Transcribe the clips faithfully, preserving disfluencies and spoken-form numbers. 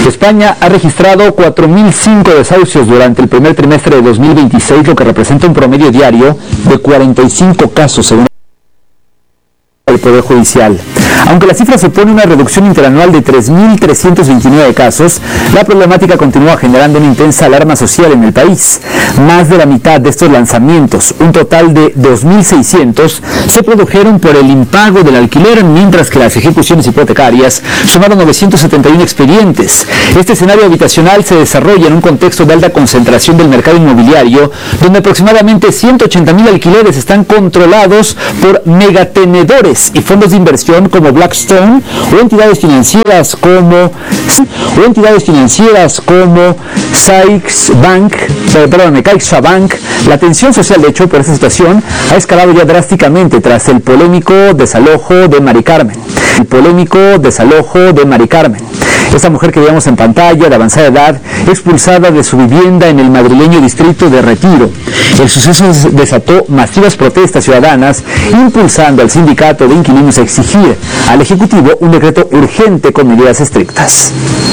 España ha registrado cuatro mil cinco desahucios durante el primer trimestre de dos mil veintiséis, lo que representa un promedio diario de cuarenta y cinco casos según el Poder Judicial. Aunque la cifra supone una reducción interanual de tres mil trescientos veintinueve casos, la problemática continúa generando una intensa alarma social en el país. Más de la mitad de estos lanzamientos, un total de dos mil seiscientos, se produjeron por el impago del alquiler, mientras que las ejecuciones hipotecarias sumaron novecientos setenta y uno expedientes. Este escenario habitacional se desarrolla en un contexto de alta concentración del mercado inmobiliario, donde aproximadamente ciento ochenta mil alquileres están controlados por megatenedores y fondos de inversión como Blackstone o entidades financieras como o entidades financieras como Sykes Bank, perdón, CaixaBank. La tensión social, de hecho, por esta situación ha escalado ya drásticamente tras el polémico desalojo de Mari Carmen. El polémico desalojo de Mari Carmen. Esta mujer que veíamos en pantalla, de avanzada edad, expulsada de su vivienda en el madrileño distrito de Retiro. El suceso desató masivas protestas ciudadanas, impulsando al sindicato de inquilinos a exigir al Ejecutivo un decreto urgente con medidas estrictas.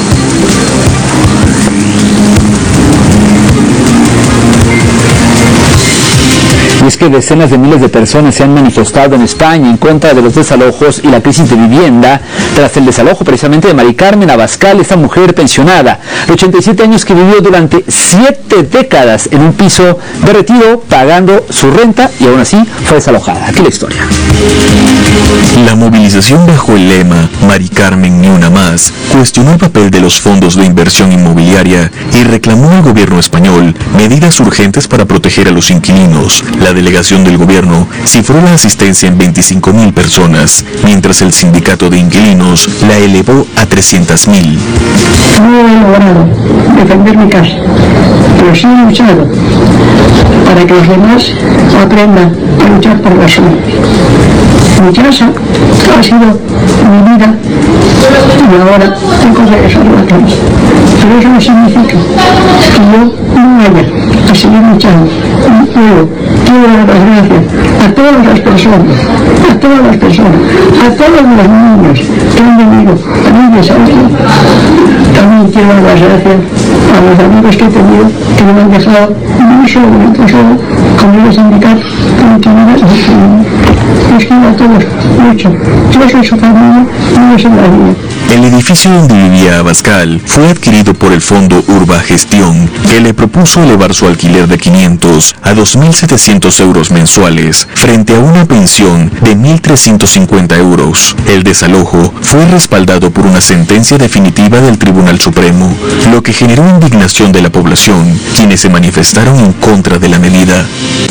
Y es que decenas de miles de personas se han manifestado en España en contra de los desalojos y la crisis de vivienda tras el desalojo precisamente de Mari Carmen Abascal, esta mujer pensionada de ochenta y siete años que vivió durante siete décadas en un piso de Retiro pagando su renta y aún así fue desalojada. Aquí la historia. La movilización bajo el lema Mari Carmen ni una más cuestionó el papel de los fondos de inversión inmobiliaria y reclamó al gobierno español medidas urgentes para proteger a los inquilinos. La delegación del gobierno cifró la asistencia en veinticinco mil personas, mientras el sindicato de inquilinos la elevó a trescientas mil. No he logrado defender mi casa, pero sí he luchado para que los demás aprendan a luchar por la suya. Mi casa ha sido mi vida y ahora tengo que dejarla aquí. Pero eso no significa que yo no vaya a seguir luchando. Pero quiero dar las gracias a todas las personas, a todas las personas, a todos los niños que han venido a mi desastre. También quiero dar las gracias a los amigos que he tenido que no me han dejado ni solo, ni solo, con el sindicato, con que me los quiero a todos mucho. Yo soy su familia y no soy la mía. El edificio donde vivía Abascal fue adquirido por el fondo Urba Gestión, que le propuso elevar su alquiler de quinientos a dos mil setecientos euros mensuales, frente a una pensión de mil trescientos cincuenta euros. El desalojo fue respaldado por una sentencia definitiva del Tribunal Supremo, lo que generó indignación de la población, quienes se manifestaron en contra de la medida.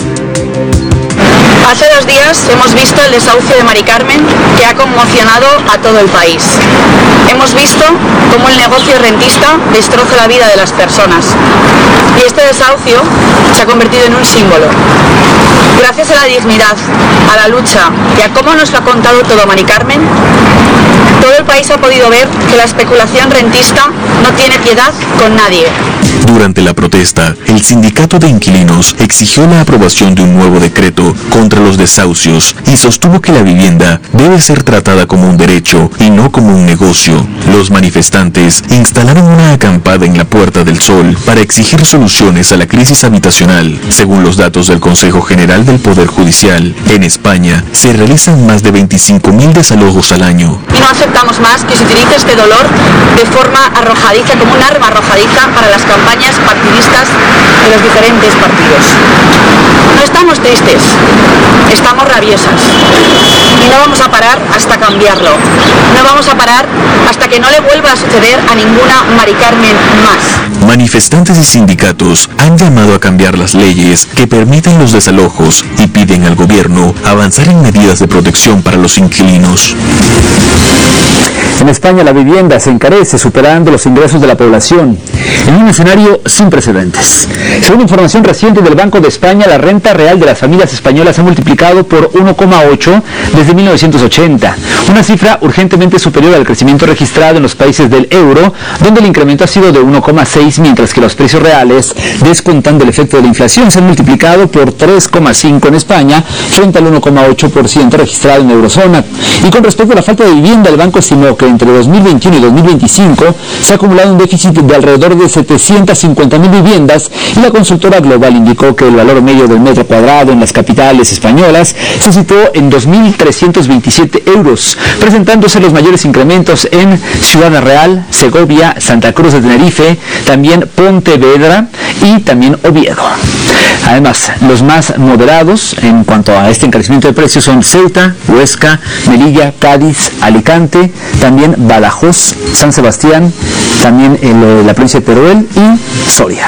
Hace dos días hemos visto el desahucio de Mari Carmen, que ha conmocionado a todo el país. Hemos visto cómo el negocio rentista destroza la vida de las personas. Y este desahucio se ha convertido en un símbolo. Gracias a la dignidad, a la lucha y a cómo nos lo ha contado todo Mari Carmen, todo el país ha podido ver que la especulación rentista no tiene piedad con nadie. Durante la protesta, el sindicato de inquilinos exigió la aprobación de un nuevo decreto contra los desahucios y sostuvo que la vivienda debe ser tratada como un derecho y no como un negocio. Los manifestantes instalaron una acampada en la Puerta del Sol para exigir soluciones a la crisis habitacional. Según los datos del Consejo General del Poder Judicial, en España se realizan más de veinticinco mil desalojos al año. Y no aceptamos más que se utilice este dolor de forma arrojadiza, como un arma arrojadiza para las campañas partidistas de los diferentes partidos. No estamos tristes, estamos rabiosas y no vamos a parar hasta cambiarlo. No vamos a parar hasta que no le vuelva a suceder a ninguna Mari Carmen más. Manifestantes y sindicatos han llamado a cambiar las leyes que permiten los desalojos y piden al gobierno avanzar en medidas de protección para los inquilinos. En España la vivienda se encarece, superando los ingresos de la población. En un escenario cambio sin precedentes. Según información reciente del Banco de España, la renta real de las familias españolas se ha multiplicado por uno coma ocho desde mil novecientos ochenta, una cifra urgentemente superior al crecimiento registrado en los países del euro, donde el incremento ha sido de uno coma seis, mientras que los precios reales, descontando el efecto de la inflación, se han multiplicado por tres coma cinco en España, frente al uno coma ocho por ciento registrado en la eurozona. Y con respecto a la falta de vivienda, el banco estimó que entre dos mil veintiuno y dos mil veinticinco se ha acumulado un déficit de alrededor de setecientas cincuenta mil viviendas, y la consultora global indicó que el valor medio del metro cuadrado en las capitales españolas se situó en dos mil trescientos veintisiete euros, presentándose los mayores incrementos en Ciudad Real, Segovia, Santa Cruz de Tenerife, también Pontevedra y también Oviedo. Además, los más moderados en cuanto a este encarecimiento de precios son Ceuta, Huesca, Melilla, Cádiz, Alicante, también Badajoz, San Sebastián, también el, la provincia de Teruel y Soria.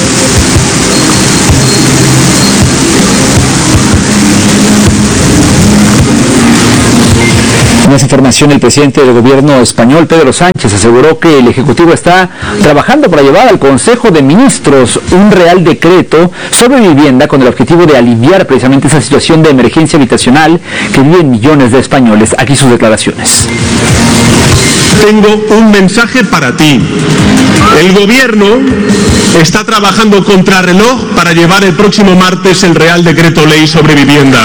En esa información, el presidente del gobierno español, Pedro Sánchez, aseguró que el Ejecutivo está trabajando para llevar al Consejo de Ministros un real decreto sobre vivienda con el objetivo de aliviar precisamente esa situación de emergencia habitacional que viven millones de españoles. Aquí sus declaraciones. Tengo un mensaje para ti. El gobierno está trabajando contrarreloj para llevar el próximo martes el Real Decreto Ley sobre vivienda.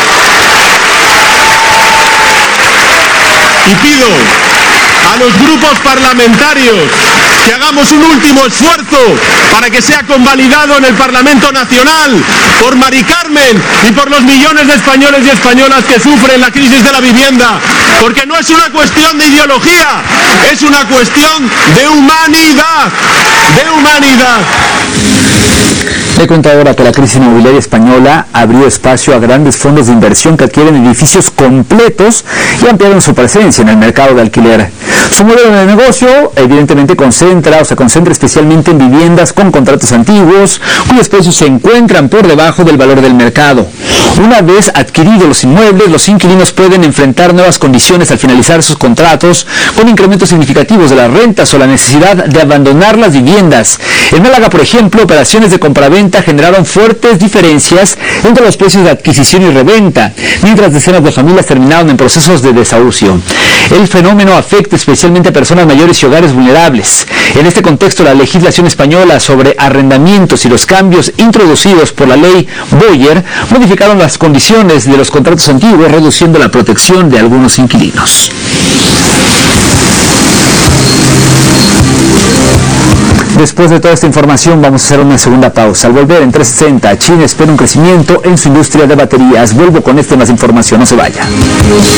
Y pido a los grupos parlamentarios que hagamos un último esfuerzo para que sea convalidado en el Parlamento Nacional por Mari Carmen y por los millones de españoles y españolas que sufren la crisis de la vivienda, porque no es una cuestión de ideología, es una cuestión de humanidad, de humanidad. Le cuento ahora que la crisis inmobiliaria española abrió espacio a grandes fondos de inversión que adquieren edificios completos y ampliaron su presencia en el mercado de alquiler. Su modelo de negocio evidentemente concentra o se concentra especialmente en viviendas con contratos antiguos, cuyos precios se encuentran por debajo del valor del mercado. Una vez adquiridos los inmuebles, los inquilinos pueden enfrentar nuevas condiciones al finalizar sus contratos, con incrementos significativos de las rentas o la necesidad de abandonar las viviendas. En Málaga, por ejemplo, operaciones de compraventa generaron fuertes diferencias entre los precios de adquisición y reventa, mientras decenas de familias terminaron en procesos de desahucio. El fenómeno afecta especialmente a personas mayores y hogares vulnerables. En este contexto, la legislación española sobre arrendamientos y los cambios introducidos por la ley Boyer modificaron las condiciones de los contratos antiguos, reduciendo la protección de algunos inquilinos. Después de toda esta información, vamos a hacer una segunda pausa. Al volver en trescientos sesenta, China espera un crecimiento en su industria de baterías. Vuelvo con esta más información, no se vaya.